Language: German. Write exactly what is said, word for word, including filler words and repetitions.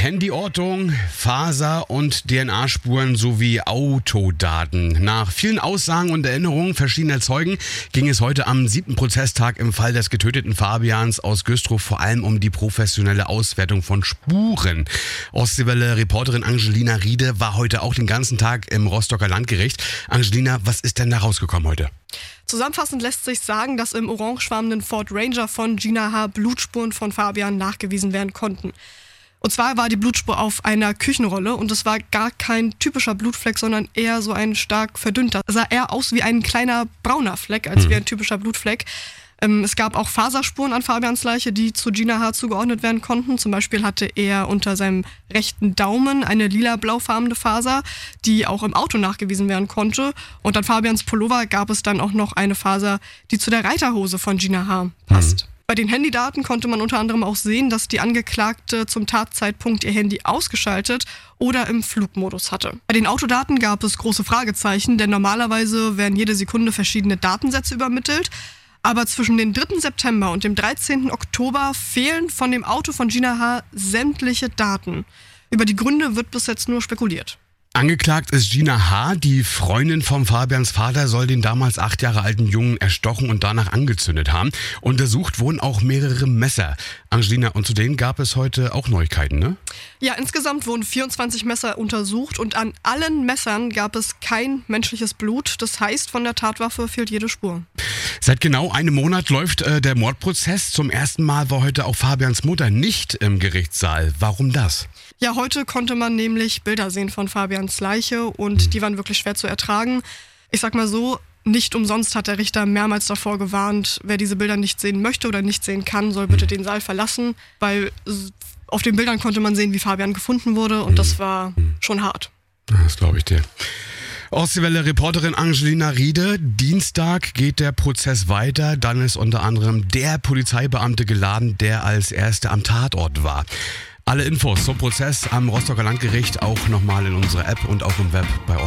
Handyortung, Faser- und D N A-Spuren sowie Autodaten. Nach vielen Aussagen und Erinnerungen verschiedener Zeugen ging es heute am siebten Prozesstag im Fall des getöteten Fabians aus Güstrow vor allem um die professionelle Auswertung von Spuren. Ostseewelle-Reporterin Angelina Riede war heute auch den ganzen Tag im Rostocker Landgericht. Angelina, was ist denn da rausgekommen heute? Zusammenfassend lässt sich sagen, dass im orangefarbenen Ford Ranger von Gina H. Blutspuren von Fabian nachgewiesen werden konnten. Und zwar war die Blutspur auf einer Küchenrolle und es war gar kein typischer Blutfleck, sondern eher so ein stark verdünnter. Es sah eher aus wie ein kleiner brauner Fleck, als wie ein typischer Blutfleck. Es gab auch Faserspuren an Fabians Leiche, die zu Gina H. zugeordnet werden konnten. Zum Beispiel hatte er unter seinem rechten Daumen eine lila-blaufarbene Faser, die auch im Auto nachgewiesen werden konnte. Und an Fabians Pullover gab es dann auch noch eine Faser, die zu der Reiterhose von Gina H. passt. Mhm. Bei den Handydaten konnte man unter anderem auch sehen, dass die Angeklagte zum Tatzeitpunkt ihr Handy ausgeschaltet oder im Flugmodus hatte. Bei den Autodaten gab es große Fragezeichen, denn normalerweise werden jede Sekunde verschiedene Datensätze übermittelt. Aber zwischen dem dritten September und dem dreizehnten Oktober fehlen von dem Auto von Gina H. sämtliche Daten. Über die Gründe wird bis jetzt nur spekuliert. Angeklagt ist Gina H., die Freundin von Fabians Vater, soll den damals acht Jahre alten Jungen erstochen und danach angezündet haben. Untersucht wurden auch mehrere Messer. Angelina, und zu denen gab es heute auch Neuigkeiten, ne? Ja, insgesamt wurden vierundzwanzig Messer untersucht und an allen Messern gab es kein menschliches Blut. Das heißt, von der Tatwaffe fehlt jede Spur. Seit genau einem Monat läuft äh, der Mordprozess. Zum ersten Mal war heute auch Fabians Mutter nicht im Gerichtssaal. Warum das? Ja, heute konnte man nämlich Bilder sehen von Fabians Leiche und die waren wirklich schwer zu ertragen. Ich sag mal so, nicht umsonst hat der Richter mehrmals davor gewarnt, wer diese Bilder nicht sehen möchte oder nicht sehen kann, soll bitte den Saal verlassen, weil auf den Bildern konnte man sehen, wie Fabian gefunden wurde und das war schon hart. Das glaube ich dir. Ostseewelle-Reporterin Angelina Riede. Dienstag geht der Prozess weiter. Dann ist unter anderem der Polizeibeamte geladen, der als Erster am Tatort war. Alle Infos zum Prozess am Rostocker Landgericht auch nochmal in unserer App und auch im Web bei